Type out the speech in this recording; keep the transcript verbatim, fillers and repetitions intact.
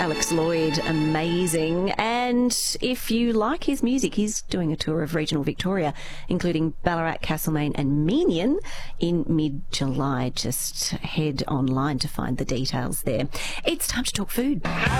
Alex Lloyd, amazing. And if you like his music, he's doing a tour of regional Victoria, including Ballarat, Castlemaine and Menion in mid-July. Just head online to find the details there. It's time to talk food.